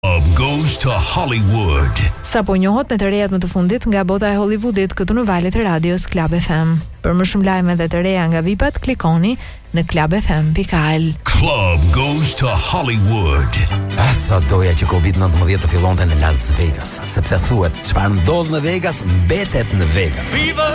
Club goes to Hollywood. Sapo njohot me të rejat më të fundit nga bota e Hollywoodit këtu në valët e radios Club FM. Për më shumë lajme dhe të reja nga VIP-at, klikoni në clubfm.al. Club goes to Hollywood. Sa doja që Covid-19 të fillonte në Las Vegas, sepse thuhet çfarë ndodh në Vegas, mbetet në Vegas.